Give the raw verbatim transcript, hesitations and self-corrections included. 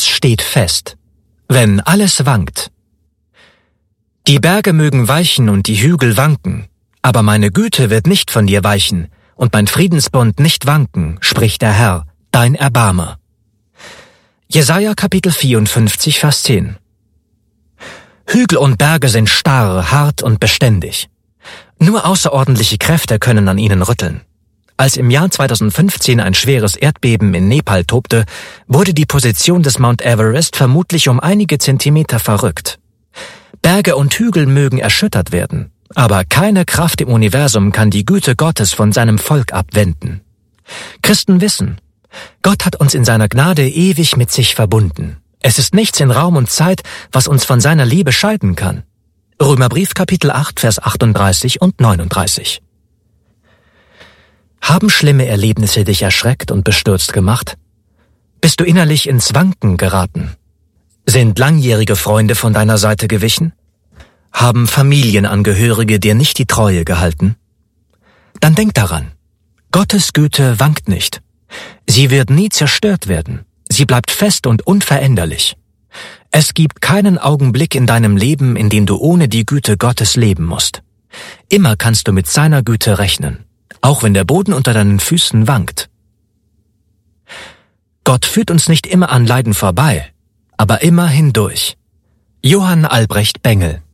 Was steht fest, wenn alles wankt? Die Berge mögen weichen und die Hügel wanken, aber meine Güte wird nicht von dir weichen und mein Friedensbund nicht wanken, spricht der Herr, dein Erbarmer. Jesaja Kapitel vierundfünfzig, Vers zehn. Hügel und Berge sind starr, hart und beständig. Nur außerordentliche Kräfte können an ihnen rütteln. Als im Jahr zweitausendfünfzehn ein schweres Erdbeben in Nepal tobte, wurde die Position des Mount Everest vermutlich um einige Zentimeter verrückt. Berge und Hügel mögen erschüttert werden, aber keine Kraft im Universum kann die Güte Gottes von seinem Volk abwenden. Christen wissen, Gott hat uns in seiner Gnade ewig mit sich verbunden. Es ist nichts in Raum und Zeit, was uns von seiner Liebe scheiden kann. Römerbrief Kapitel acht, Vers achtunddreißig und neununddreißig. Haben schlimme Erlebnisse dich erschreckt und bestürzt gemacht? Bist du innerlich ins Wanken geraten? Sind langjährige Freunde von deiner Seite gewichen? Haben Familienangehörige dir nicht die Treue gehalten? Dann denk daran, Gottes Güte wankt nicht. Sie wird nie zerstört werden. Sie bleibt fest und unveränderlich. Es gibt keinen Augenblick in deinem Leben, in dem du ohne die Güte Gottes leben musst. Immer kannst du mit seiner Güte rechnen, auch wenn der Boden unter deinen Füßen wankt. Gott führt uns nicht immer an Leiden vorbei, aber immer hindurch. Johann Albrecht Bengel.